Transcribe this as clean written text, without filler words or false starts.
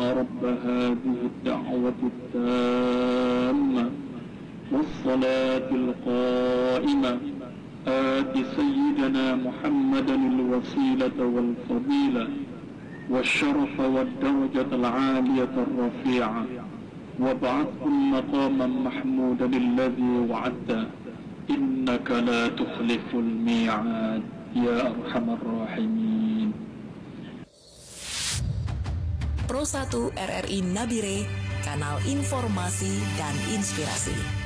رب هذه الدعوة التامة والصلاة القائمة آت سيدنا محمدا الوسيلة والفضيلة والشرف والدرجة العالية الرفيعة وابعثه مقاما محمودا الذي وعدته إنك لا تخلف الميعاد يا أرحم الراحمين. Pro 1 RRI Nabire, kanal informasi dan inspirasi.